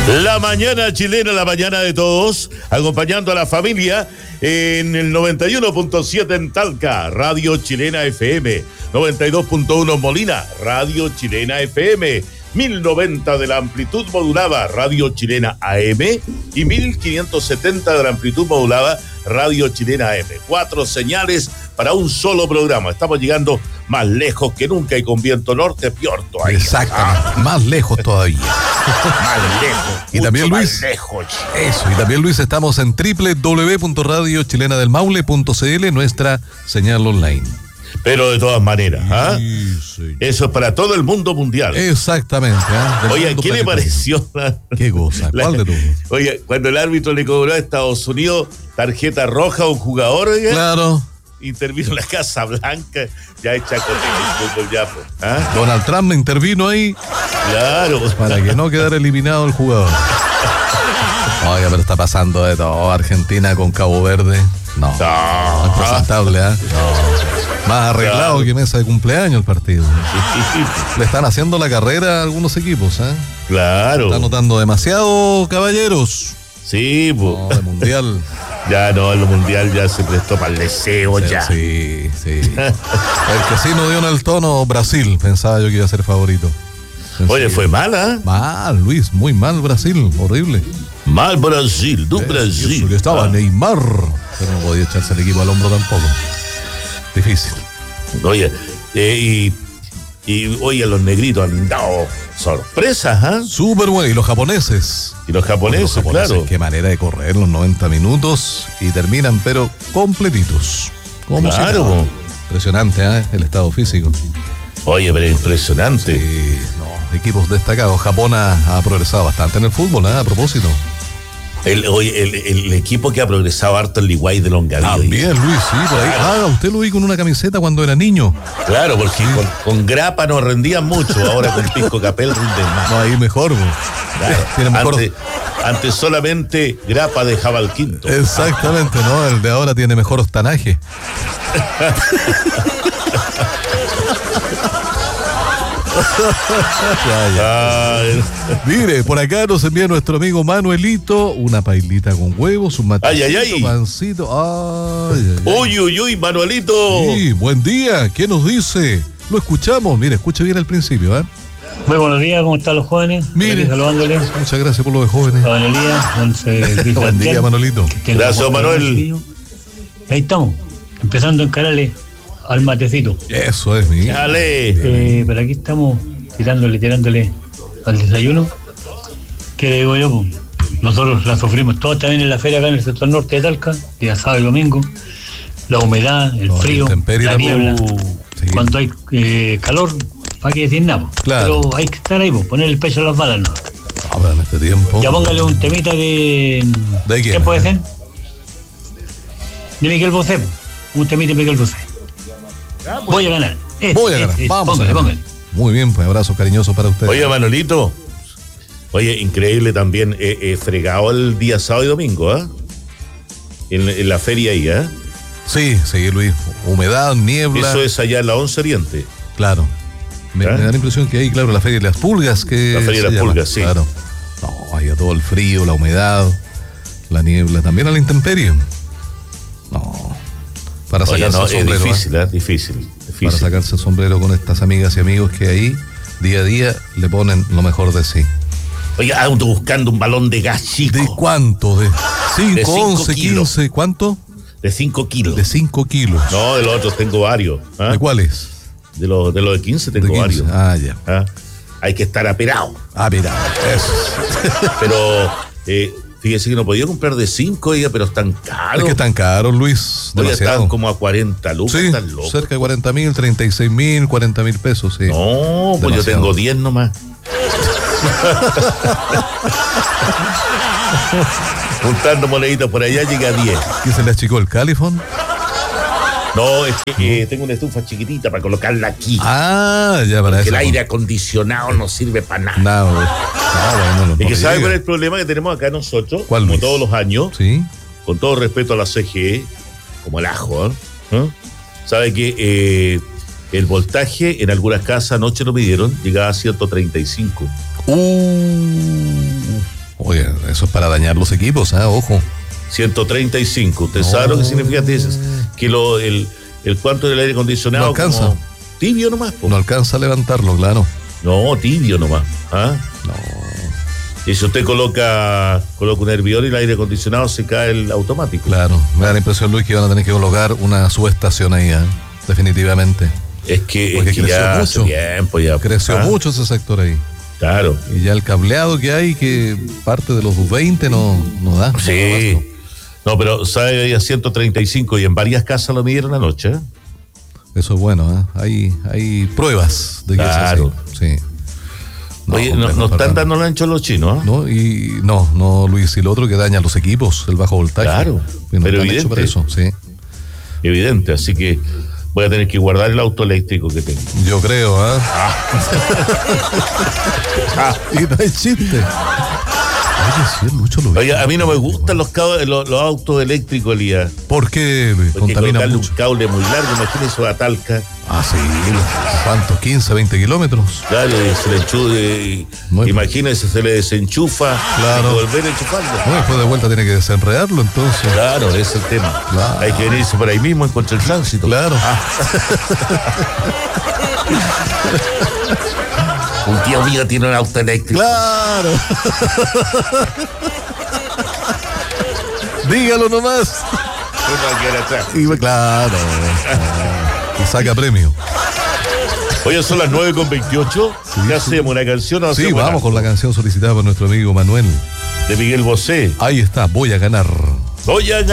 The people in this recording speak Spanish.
La mañana chilena, la mañana de todos, acompañando a la familia en el 91.7 en Talca, Radio Chilena FM, 92.1 Molina, Radio Chilena FM, 1090 de la amplitud modulada, Radio Chilena AM, y 1570 de la amplitud modulada, Radio Chilena AM. 4 señales para un solo programa. Estamos llegando más lejos que nunca y con viento norte, peor todavía. Exactamente, más lejos todavía. Más lejos. Y también, Luis, lejos. Eso, y también, Luis, estamos en www.radiochilenadelmaule.cl, nuestra señal online. Pero de todas maneras, ¿ah? Sí. Eso es para todo el mundo mundial. Exactamente. Oye, ¿qué le pareció? ¿Qué cosa? ¿Cuál de todos? Oye, cuando el árbitro le cobró a Estados Unidos tarjeta roja a un jugador, oiga, claro, intervino la Casa Blanca, ya hecha con el fútbol ya, pues. ¿Ah? Donald Trump intervino ahí. Claro. Para que no quedara eliminado el jugador. Oye, pero está pasando de todo. Argentina con Cabo Verde. No es presentable, ¿eh? No. Más arreglado, claro, que mesa de cumpleaños el partido. Le están haciendo la carrera a algunos equipos, ¿eh? Claro. Están notando demasiado, caballeros. Sí, pues. No, el mundial. Ya no, el mundial ya se prestó para el deseo, ya. Sí. El que sí no dio en el tono, Brasil. Pensaba yo que iba a ser favorito. Oye, fue mala. Mal, Luis, muy mal Brasil, horrible. Mal Brasil, Brasil. Eso que estaba Neymar, pero no podía echarse el equipo al hombro tampoco. Difícil. Oye, y oye, los negritos han dado sorpresas, ¿ah? Súper bueno. Y los japoneses. Claro. Qué manera de correr los 90 minutos y terminan, pero completitos. Como claro. Si impresionante, ¿eh? El estado físico. Oye, pero impresionante. Sí, no, equipos destacados. Japón ha progresado bastante en el fútbol, ¿eh? A propósito. El equipo que ha progresado harto, el Liguay de Longaví. También, Luis, sí, por ahí. Usted lo vi con una camiseta cuando era niño. Claro, porque sí, con Grapa no rendían mucho, ahora con Pisco Capel rinden más. No, ahí mejor, claro. Tiene mejor. Antes solamente Grapa dejaba el quinto. Exactamente, ¿no? El de ahora tiene mejor ostanaje. Ya. Mire, por acá nos envía nuestro amigo Manuelito una pailita con huevos, un matecito, pancito. Uy, Manuelito. Sí, buen día. ¿Qué nos dice? Lo escuchamos. Mire, escuche bien al principio, ¿eh? Muy buenos días, ¿cómo están los jóvenes? Mire, saludándoles. Muchas gracias por lo de jóvenes. Buen día, Manolito. Gracias, Manuel. Ahí estamos, empezando a encararle al matecito. Eso es, mi. Dale. Pero aquí estamos tirándole al desayuno. ¿Qué digo yo? Pues, nosotros la sufrimos todos también en la feria acá en el sector norte de Talca, día sábado y domingo. La humedad, el frío, la niebla. Sí. Cuando hay calor, ¿para qué decir nada? Claro. Pero hay que estar ahí, poner el pecho a las balas, ¿no? Ahora en este tiempo. Ya póngale un temita de. ¿De quién? ¿Qué puede ser? De Miguel Bosé. Un temita de Miguel Bosé. Voy a ganar. Vamos. Póngale. Muy bien, pues abrazos cariñosos para ustedes. Oye, Manolito. Oye, increíble también. Fregado el día sábado y domingo, ¿ah? En la feria ahí, ¿ah? Sí, Luis. Humedad, niebla. Eso es allá en la 11 Oriente. Claro. Me da la impresión que hay, claro, la feria de las pulgas. La feria de las pulgas, sí. Claro. No, hay todo el frío, la humedad, la niebla, también a la intemperie. No. Para sacarse el sombrero. Es difícil. Para sacarse el sombrero con estas amigas y amigos que ahí, día a día, le ponen lo mejor de sí. Oye, ando buscando un balón de gas chico. ¿De cuánto? ¿De 5, 11, kilos. 15? ¿Cuánto? De 5 kilos. De 5 kilos. No, de los otros tengo varios. ¿Ah? ¿De cuáles? De los de 15 tengo varios. Ya. ¿Ah? Hay que estar apirado. Eso. Pero, fíjese que no podía comprar de 5, pero están caros. Es que están caros, Luis. Hoy están como a 40 lucas. Sí, están locos. cerca de 40,000, 36,000, 40,000 pesos, sí. No, pues yo tengo 10 nomás. Juntando moneditas por allá llega a 10. ¿Qué se le achicó el califón? No, es que tengo una estufa chiquitita para colocarla aquí. Ya para porque eso. El aire acondicionado no sirve para nada. No, bueno, y que sabe cuál es el problema que tenemos acá nosotros, ¿cuál, como Luis? todos los años, sí, con todo respeto a la CGE, como el ajo, sabe que el voltaje en algunas casas anoche lo midieron, llegaba a 135. eso es para dañar los equipos, ojo. 135. ¿Usted sabe lo que significa? Dices que el cuarto del aire acondicionado no alcanza. Como tibio nomás. No alcanza a levantarlo, claro. No, tibio nomás. No. Y si usted coloca un hervidor y el aire acondicionado se cae el automático. Claro, me da la impresión, Luis, que van a tener que colocar una subestación ahí, definitivamente. Es que creció ya mucho. hace tiempo ya. Creció mucho ese sector ahí. Claro. Y ya el cableado que hay, que parte de los 20 no da. Sí. No, pero sabe, había 135 y en varias casas lo midieron anoche. Eso es bueno, Hay pruebas de que claro. es así. Sí. Oye, no están dando el ancho los chinos, No, Luis, y lo otro que daña los equipos, el bajo voltaje. Claro, no pero evidente. para eso, sí. Evidente, así que voy a tener que guardar el auto eléctrico que tengo. Yo creo, Y no hay chiste. Oye, a mí no me gustan los autos eléctricos, Elías. ¿Por qué, Luis? Porque Contamina colocarle mucho. un cable muy largo, imagínese a Talca. Sí, ¿cuánto? 15, 20 kilómetros. Claro, se le enchufa, imagínese, se le desenchufa. Claro. Y volver a enchufarlo. No, después de vuelta tiene que desenredarlo, entonces. Claro, ese es el tema. Claro. Hay que venirse por ahí mismo en contra el tránsito. Claro. Un tío mío tiene un auto eléctrico. Claro. Dígalo nomás. Claro. Y saca premio. Oye, son las 9:28. ¿Qué hacemos? ¿Una canción o Sí, vamos con la canción solicitada por nuestro amigo Manuel. De Miguel Bosé. Ahí está, voy a ganar. Voy a ganar.